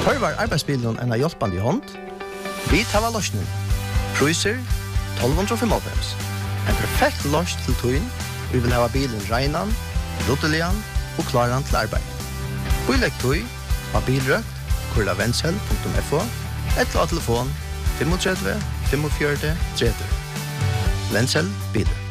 Tørvar arbeidsbilen en hjelpende hånd. Vi tar løsningen. Priser 1295. En perfekt løs til tøyen. Vi vil ha bilen regnan, ruttelian og klaran til arbeid. Bilegg tøy av bilrøkt, kurlavensel.fo, eller av telefon 35 45 30. Vensel Biler.